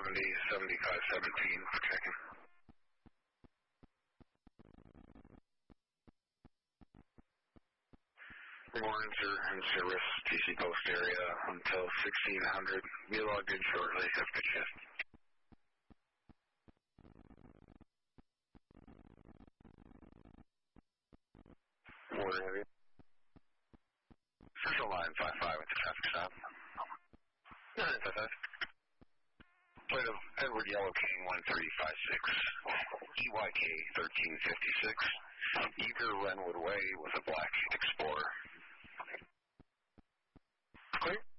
7517 for checking. Warrants are in service, TC Post area until 1600. Be logged in shortly. Have a good shift. Where have you? Central line 55 with the traffic stop. 955. Plate of Edward Yellow King 1356. EYK 1356. Eager Renwood Way with a black Explorer. Clear?